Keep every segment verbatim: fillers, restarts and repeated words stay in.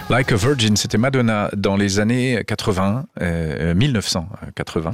Like a Virgin, c'était Madonna dans les années quatre-vingts, euh, mille neuf cent quatre-vingts.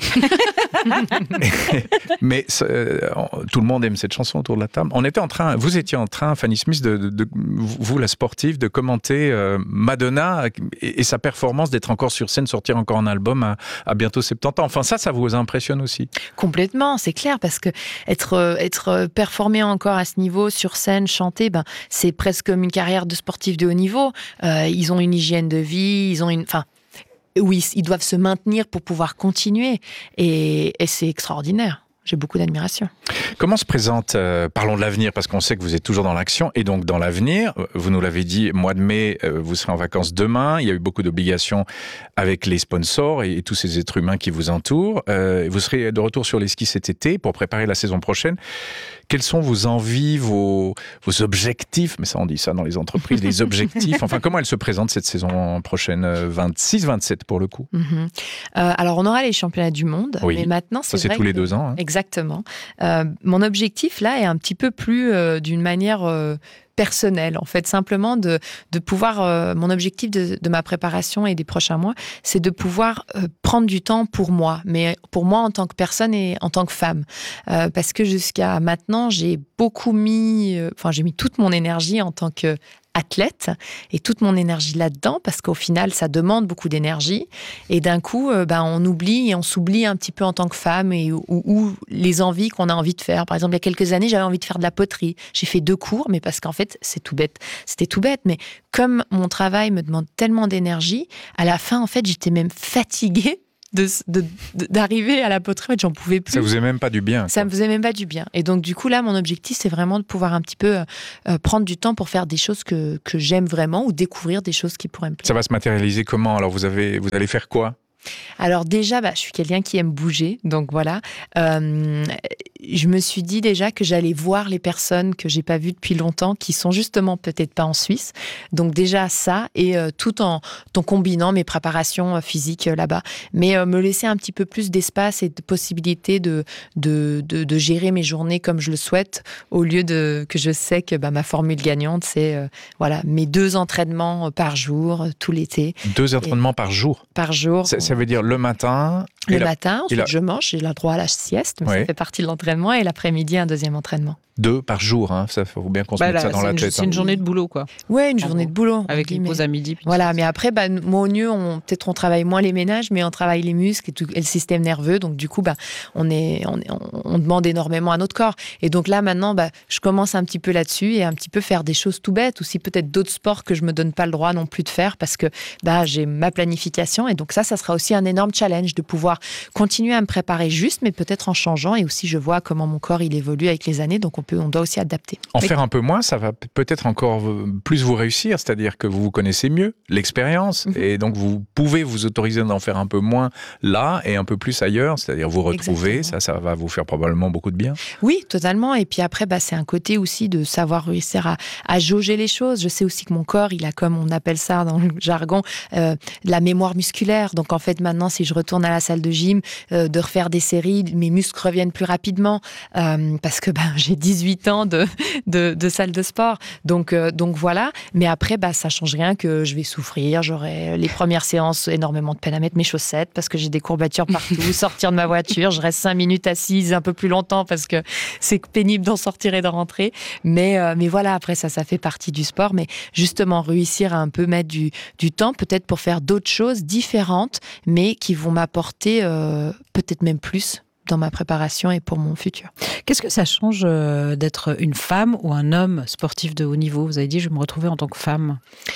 Mais euh, tout le monde aime cette chanson autour de la table. On était en train, vous étiez en train, Fanny Smith, de, de, de vous la sportive, de commenter euh, Madonna et, et sa performance d'être encore sur scène, sortir encore un album à, à bientôt soixante-dix ans. Enfin ça, ça vous impressionne aussi? Complètement, c'est clair, parce que être être performé encore à ce niveau sur scène, chanter, ben c'est presque comme une carrière de sportif de haut niveau. Euh, ils ont une hygiène de vie, ils ont une, enfin. Oui, ils doivent se maintenir pour pouvoir continuer. Et, et c'est extraordinaire. J'ai beaucoup d'admiration. Comment se présente, euh, parlons de l'avenir, parce qu'on sait que vous êtes toujours dans l'action, et donc dans l'avenir, vous nous l'avez dit, mois de mai, euh, vous serez en vacances demain, il y a eu beaucoup d'obligations avec les sponsors et, et tous ces êtres humains qui vous entourent. Euh, vous serez de retour sur les skis cet été pour préparer la saison prochaine. Quelles sont vos envies, vos, vos objectifs? Mais ça, on dit ça dans les entreprises, les objectifs. Enfin, comment elle se présente cette saison prochaine, vingt-six vingt-sept pour le coup? Mm-hmm. euh, Alors, on aura les championnats du monde, oui. mais maintenant, c'est ça, c'est vrai tous les que... deux ans. Hein. Exactement. Euh, mon objectif, là, est un petit peu plus euh, d'une manière... Euh, personnel, en fait, simplement de, de pouvoir, euh, mon objectif de, de ma préparation et des prochains mois, c'est de pouvoir euh, prendre du temps pour moi, mais pour moi en tant que personne et en tant que femme. Euh, parce que jusqu'à maintenant, j'ai beaucoup mis, euh, enfin, j'ai mis toute mon énergie en tant que athlète et toute mon énergie là-dedans parce qu'au final ça demande beaucoup d'énergie et d'un coup euh, ben, on oublie et on s'oublie un petit peu en tant que femme et ou, ou les envies qu'on a envie de faire. Par exemple il y a quelques années j'avais envie de faire de la poterie, j'ai fait deux cours mais parce qu'en fait c'est tout bête, c'était tout bête mais comme mon travail me demande tellement d'énergie, à la fin en fait j'étais même fatiguée De, de, de, d'arriver à la poterie, j'en pouvais plus. Ça vous faisait même pas du bien. Ça quoi. me faisait même pas du bien. Et donc, du coup, là, mon objectif, c'est vraiment de pouvoir un petit peu euh, prendre du temps pour faire des choses que, que j'aime vraiment ou découvrir des choses qui pourraient me plaire. Ça va se matérialiser comment? Alors, vous, avez, vous allez faire quoi? Alors déjà, bah, je suis quelqu'un qui aime bouger, donc voilà. Euh, je me suis dit déjà que j'allais voir les personnes que j'ai pas vues depuis longtemps, qui sont justement peut-être pas en Suisse. Donc déjà ça, et euh, tout en, en combinant mes préparations physiques euh, là-bas. Mais euh, me laisser un petit peu plus d'espace et de possibilité de, de, de, de gérer mes journées comme je le souhaite, au lieu de que je sais que bah, ma formule gagnante, c'est euh, voilà, mes deux entraînements par jour, tout l'été. Deux entraînements et, par jour? Par jour. C'est, Ça veut dire le matin. Le la... matin, ensuite la... je mange, j'ai le droit à la sieste, mais oui. ça fait partie de l'entraînement, et l'après-midi, un deuxième entraînement. Deux par jour, hein. Ça faut bien qu'on se bah mette là, ça dans la une, tête. C'est hein. une journée de boulot, quoi. Ouais, une journée de boulot. Avec une pause à midi. Voilà, mais après, bah, moi, au mieux, on, peut-être on travaille moins les ménages, mais on travaille les muscles et, tout, et le système nerveux. Donc, du coup, bah, on, est, on, est, on demande énormément à notre corps. Et donc là, maintenant, bah, je commence un petit peu là-dessus et un petit peu faire des choses tout bêtes, ou si peut-être d'autres sports que je me donne pas le droit non plus de faire parce que bah, j'ai ma planification. Et donc ça, ça sera aussi un énorme challenge de pouvoir continuer à me préparer juste, mais peut-être en changeant. Et aussi, je vois comment mon corps, il évolue avec les années. Donc, on, peut, on doit aussi adapter. En mais... faire un peu moins, ça va peut-être encore plus vous réussir, c'est-à-dire que vous vous connaissez mieux, l'expérience, mmh. et donc vous pouvez vous autoriser d'en faire un peu moins là et un peu plus ailleurs, c'est-à-dire vous retrouver. Exactement. ça, ça va vous faire probablement beaucoup de bien. Oui, totalement. Et puis après, bah, c'est un côté aussi de savoir réussir à, à jauger les choses. Je sais aussi que mon corps, il a, comme on appelle ça dans le jargon, euh, la mémoire musculaire. Donc en fait, maintenant, si je retourne à la salle de gym, euh, de refaire des séries, mes muscles reviennent plus rapidement euh, parce que bah, j'ai dix-huit ans de De, de salle de sport, donc, euh, donc voilà, mais après bah, ça change rien que je vais souffrir, j'aurai les premières séances énormément de peine à mettre mes chaussettes parce que j'ai des courbatures partout, sortir de ma voiture, je reste cinq minutes assise un peu plus longtemps parce que c'est pénible d'en sortir et de rentrer, mais, euh, mais voilà, après ça, ça fait partie du sport, mais justement réussir à un peu mettre du, du temps peut-être pour faire d'autres choses différentes, mais qui vont m'apporter euh, peut-être même plus dans ma préparation et pour mon futur. Qu'est-ce que ça change euh, d'être une femme ou un homme sportif de haut niveau? Vous avez dit, je vais me retrouver en tant que femme.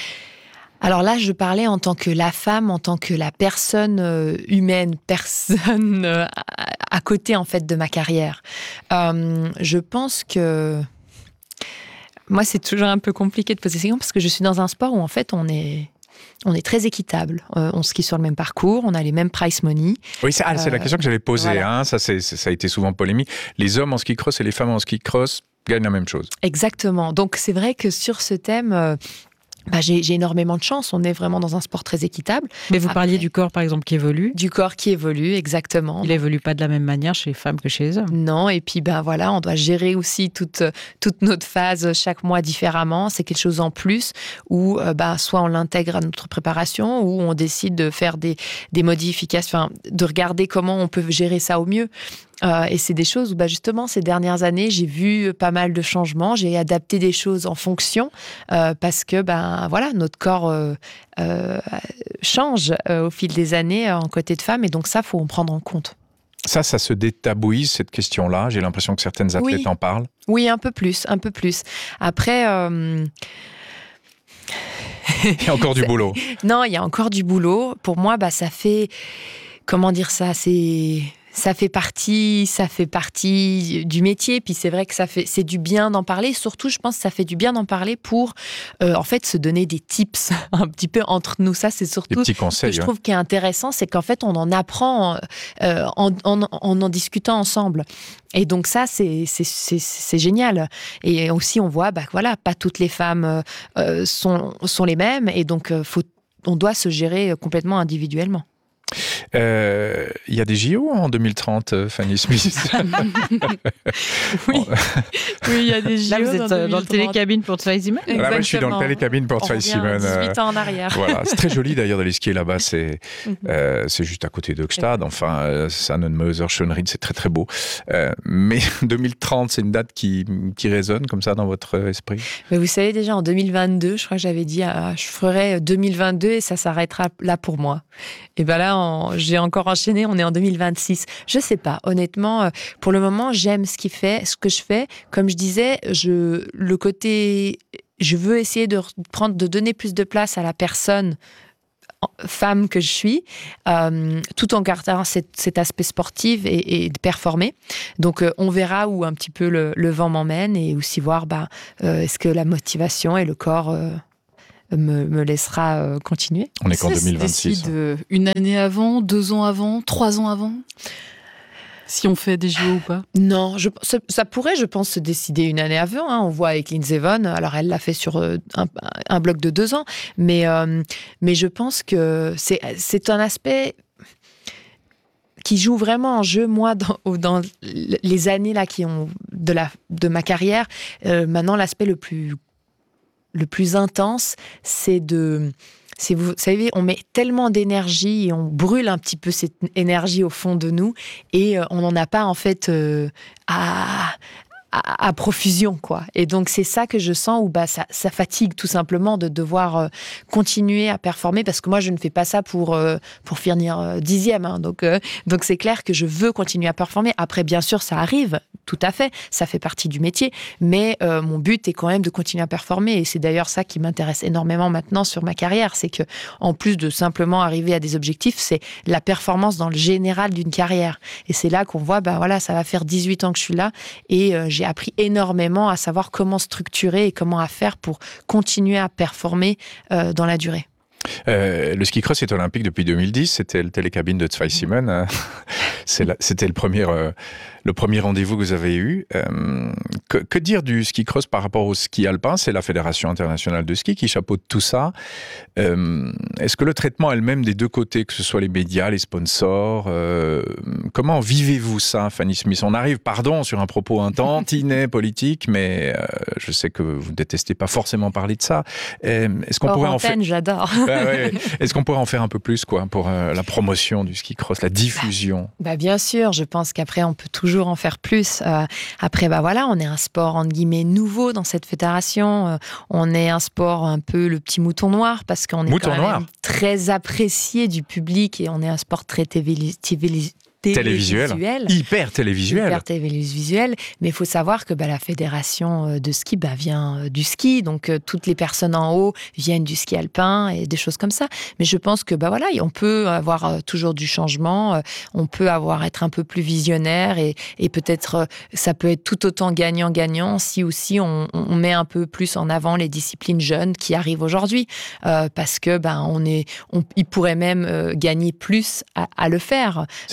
Alors là, je parlais en tant que la femme, en tant que la personne euh, humaine, personne euh, à, à côté en fait de ma carrière. Euh, je pense que moi, c'est toujours un peu compliqué de poser ces questions parce que je suis dans un sport où en fait on est On est très équitable. Euh, on skie sur le même parcours, on a les mêmes prize money. Oui, c'est, ah, c'est euh, la question que j'avais posée. Voilà. Hein, ça, c'est, ça a été souvent polémique. Les hommes en ski cross et les femmes en ski cross gagnent la même chose. Exactement. Donc, c'est vrai que sur ce thème... Euh, bah, j'ai, j'ai énormément de chance. On est vraiment dans un sport très équitable. Mais vous Après, parliez du corps, par exemple, qui évolue. Du corps qui évolue, exactement. Il évolue pas de la même manière chez les femmes que chez les hommes. Non, et puis ben voilà, on doit gérer aussi toute, toute notre phase chaque mois différemment. C'est quelque chose en plus où euh, ben, soit on l'intègre à notre préparation ou on décide de faire des, des modifications, enfin, de regarder comment on peut gérer ça au mieux. Euh, et c'est des choses où, bah, justement, ces dernières années, j'ai vu pas mal de changements. J'ai adapté des choses en fonction euh, parce que, ben, voilà, notre corps euh, euh, change euh, au fil des années euh, en côté de femme. Et donc ça, il faut en prendre en compte. Ça, ça se détabouise, cette question-là. J'ai l'impression que certaines athlètes Oui. en parlent. Oui, un peu plus, un peu plus. Après... Euh... Il y a encore du boulot. Non, il y a encore du boulot. Pour moi, bah, ça fait... Comment dire ça ? C'est... Ça fait partie, ça fait partie du métier. Puis c'est vrai que ça fait, c'est du bien d'en parler. Surtout, je pense que ça fait du bien d'en parler pour, euh, en fait, se donner des tips un petit peu entre nous. Ça, c'est surtout des petits conseils, ce que je trouve ouais. qui est intéressant, c'est qu'en fait, on en apprend euh, en, en, en en discutant ensemble. Et donc ça, c'est, c'est, c'est, c'est génial. Et aussi, on voit, bah voilà, pas toutes les femmes euh, sont, sont les mêmes. Et donc, euh, faut, on doit se gérer complètement individuellement. Il euh, y a des J O en deux mille trente, Fanny Smith. Oui, il y a des J O. Là, vous êtes dans, dans le télécabine pour Tsai Simon. Là, moi, je suis dans le télécabine pour Tsai Simon. dix-huit ans en arrière. Voilà, c'est très joli d'ailleurs d'aller skier là-bas. C'est, euh, c'est juste à côté d'Hoogstad. Enfin, euh, Sannenmöser, Schönried, c'est très très beau. Euh, mais deux mille trente, c'est une date qui, qui résonne comme ça dans votre esprit. Mais vous savez déjà, en deux mille vingt-deux, je crois que j'avais dit, ah, je ferai deux mille vingt-deux et ça s'arrêtera là pour moi. Et bien là, en, j'ai encore enchaîné, on est en deux mille vingt-six. Je sais pas, honnêtement, pour le moment, j'aime ce qu'il fait, ce que je fais. Comme je disais, je, le côté, je veux essayer de prendre, de donner plus de place à la personne femme que je suis, euh, tout en gardant cet, cet aspect sportif et, et de performer. Donc, euh, on verra où un petit peu le, le vent m'emmène et aussi voir, bah, euh, est-ce que la motivation et le corps... Euh, Me, me laissera euh, continuer. On est qu'en deux mille vingt-six. Ça se décide euh, une année avant, deux ans avant, trois ans avant, si on fait des J O ou pas? Non, je, ça, ça pourrait, je pense, se décider une année avant. Hein. On voit avec Lindsey Vonn, alors elle l'a fait sur euh, un, un bloc de deux ans, mais, euh, mais je pense que c'est, c'est un aspect qui joue vraiment en jeu, moi, dans, dans les années là, qui ont, de, la, de ma carrière. Euh, maintenant, l'aspect le plus le plus intense, c'est de... C'est, vous savez, on met tellement d'énergie et on brûle un petit peu cette énergie au fond de nous et on n'en a pas, en fait, euh, à... À, à profusion, quoi. Et donc, c'est ça que je sens où bah, ça, ça fatigue tout simplement de devoir euh, continuer à performer parce que moi, je ne fais pas ça pour, euh, pour finir euh, dixième. Hein. Donc, euh, donc, c'est clair que je veux continuer à performer. Après, bien sûr, ça arrive, tout à fait. Ça fait partie du métier. Mais euh, mon but est quand même de continuer à performer. Et c'est d'ailleurs ça qui m'intéresse énormément maintenant sur ma carrière. C'est que, en plus de simplement arriver à des objectifs, c'est la performance dans le général d'une carrière. Et c'est là qu'on voit, bah voilà, ça va faire dix-huit ans que je suis là et euh, j'ai appris énormément à savoir comment structurer et comment à faire pour continuer à performer euh, dans la durée. Euh, le ski cross est olympique depuis deux mille dix, c'était le télécabine de Tsai Simon. Euh, c'est la, c'était le premier, euh, le premier rendez-vous que vous avez eu. Euh, que, que dire du ski cross par rapport au ski alpin? C'est la Fédération internationale de ski qui chapeaute tout ça. Euh, est-ce que le traitement est le même des deux côtés, que ce soit les médias, les sponsors? euh, Comment vivez-vous ça, Fanny Smith? On arrive, pardon, sur un propos un tantinet politique, mais euh, je sais que vous ne détestez pas forcément parler de ça. Euh, est-ce qu'on Hors pourrait antenne, en faire... j'adore. Ah, ouais, ouais. Est-ce qu'on pourrait en faire un peu plus, quoi, pour euh, la promotion du ski cross, la diffusion? Bah, bah bien sûr, je pense qu'après on peut toujours en faire plus. Euh, après, bah voilà, on est un sport entre guillemets nouveau dans cette fédération. Euh, on est un sport un peu le petit mouton noir parce qu'on est mouton quand noir. même très apprécié du public et on est un sport très télévisuel. Télévisuel, hyper télévisuel. Hyper télévisuel, mais il faut savoir que bah, la fédération de ski bah, vient du ski, donc euh, toutes les personnes en haut viennent du ski alpin et des choses comme ça. Mais je pense que bah, voilà, on peut avoir euh, toujours du changement, euh, on peut avoir, être un peu plus visionnaire et, et peut-être euh, ça peut être tout autant gagnant-gagnant si aussi on, on met un peu plus en avant les disciplines jeunes qui arrivent aujourd'hui, euh, parce que bah, on est, on, ils pourraient même euh, gagner plus à, à le faire. Il faudrait euh, faire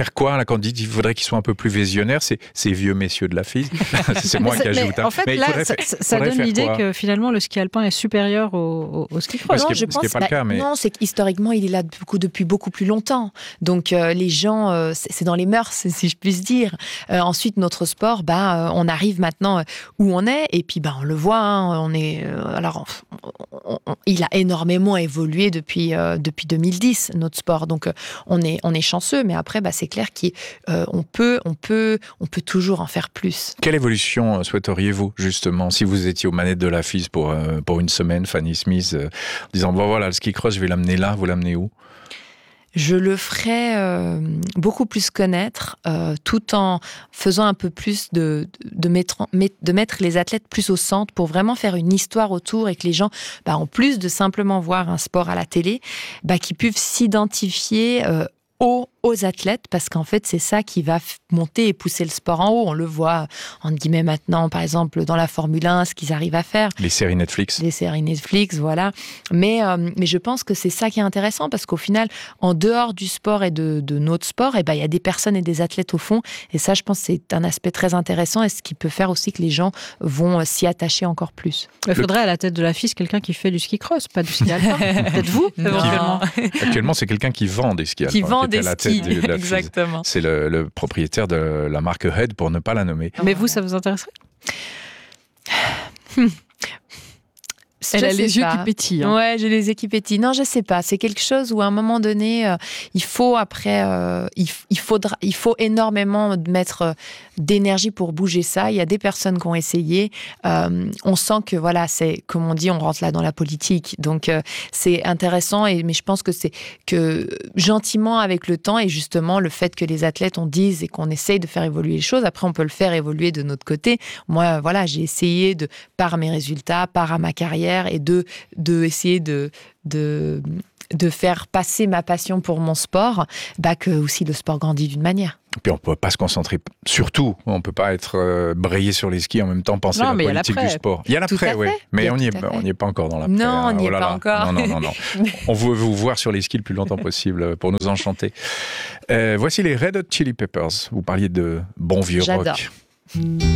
faire quoi là, quand on dit qu'il faudrait qu'ils soient un peu plus visionnaires, c'est ces vieux messieurs de la F I S. C'est moi qui ajoute. En fait, mais là, faudrait, ça, ça faudrait donne l'idée quoi que finalement le ski alpin est supérieur au, au, au ski cross. Ce qui je est, pense, ce qui est pas bah, le cas, mais... Non, c'est qu'historiquement, il est là beaucoup, depuis beaucoup plus longtemps. Donc, euh, les gens, euh, c'est, c'est dans les mœurs, si je puis dire. Euh, ensuite, notre sport, bah, euh, on arrive maintenant où on est, et puis bah, on le voit, hein, on est, euh, alors, on, on, il a énormément évolué depuis, euh, depuis deux mille dix, notre sport. Donc, euh, on, est, on est chanceux, mais après, bah, c'est clair qu'on euh, peut, on peut, on peut toujours en faire plus. Quelle évolution souhaiteriez-vous, justement, si vous étiez aux manettes de la F I S pour, euh, pour une semaine, Fanny Smith, euh, en disant, bon voilà, le ski cross, je vais l'amener là, vous l'amenez où ? Je le ferais euh, beaucoup plus connaître, euh, tout en faisant un peu plus de, de, mettre, de mettre les athlètes plus au centre pour vraiment faire une histoire autour et que les gens, bah, en plus de simplement voir un sport à la télé, bah, qu'ils puissent s'identifier euh, aux, aux athlètes, parce qu'en fait, c'est ça qui va monter et pousser le sport en haut. On le voit, entre guillemets, maintenant, par exemple, dans la Formule un, ce qu'ils arrivent à faire. Les séries Netflix. Les séries Netflix, voilà. Mais, euh, mais je pense que c'est ça qui est intéressant, parce qu'au final, en dehors du sport et de, de notre sport, eh ben, il y a des personnes et des athlètes au fond. Et ça, je pense que c'est un aspect très intéressant et ce qui peut faire aussi que les gens vont s'y attacher encore plus. Il faudrait à la tête de la F I S quelqu'un qui fait du ski cross, pas du ski alpin. Peut-être vous, éventuellement. Actuellement, c'est quelqu'un qui vend des skis alpins. Qui vend qui des skis. De la Exactement. C'est le, le propriétaire de la marque Head, pour ne pas la nommer. Mais vous, ça vous intéresserait ? Elle je a les yeux pas. qui pétillent. Hein. Ouais, j'ai les yeux qui pétillent. Non, je sais pas. C'est quelque chose où à un moment donné, euh, il faut après, euh, il, il faudra, il faut énormément mettre euh, d'énergie pour bouger ça. Il y a des personnes qui ont essayé. Euh, on sent que voilà, c'est comme on dit, on rentre là dans la politique. Donc euh, c'est intéressant. Et mais je pense que c'est que gentiment avec le temps et justement le fait que les athlètes on dise et qu'on essaye de faire évoluer les choses. Après, on peut le faire évoluer de notre côté. Moi, voilà, j'ai essayé de par mes résultats, par ma carrière. Et de, de essayer de, de, de faire passer ma passion pour mon sport, bah que aussi le sport grandit d'une manière. Et puis on ne peut pas se concentrer sur tout. On ne peut pas être euh, brayé sur les skis en même temps penser non, à la politique du sport. Il y a l'après, oui. Mais on n'y est, on est pas encore dans l'après. Non, on n'y oh est pas là. encore. Non, non, non, non. On veut vous voir sur les skis le plus longtemps possible pour nous enchanter. Euh, voici les Red Hot Chili Peppers. Vous parliez de bon vieux J'adore. rock.